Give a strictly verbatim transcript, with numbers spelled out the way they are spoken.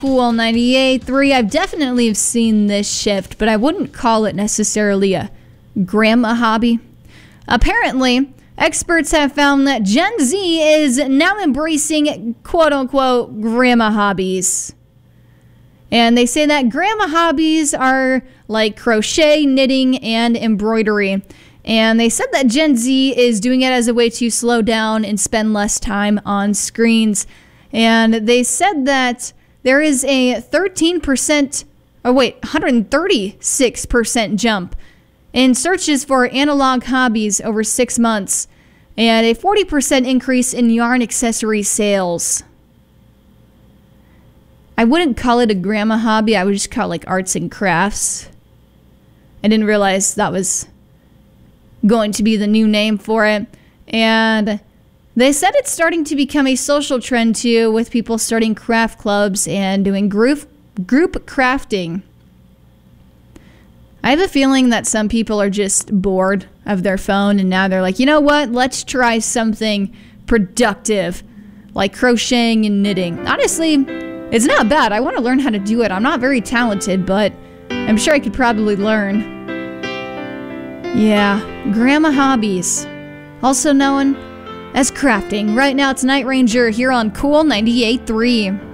Cool ninety-eight three. I've definitely seen this shift, but I wouldn't call it necessarily a grandma hobby. Apparently, experts have found that Gen Z is now embracing quote-unquote grandma hobbies. And they say that grandma hobbies are like crochet, knitting, and embroidery. And they said that Gen Z is doing it as a way to slow down and spend less time on screens. And they said that there is a thirteen percent, oh wait, one hundred thirty-six percent jump in searches for analog hobbies over six months, and a forty percent increase in yarn accessory sales. I wouldn't call it a grandma hobby, I would just call it like arts and crafts. I didn't realize that was going to be the new name for it. And they said it's starting to become a social trend too, with people starting craft clubs and doing group group crafting. I have a feeling that some people are just bored of their phone and now they're like, you know what, let's try something productive like crocheting and knitting. Honestly, it's not bad. I want to learn how to do it. I'm not very talented, but I'm sure I could probably learn. Yeah, grandma hobbies, also known as crafting. Right now it's Night Ranger here on Cool ninety-eight three.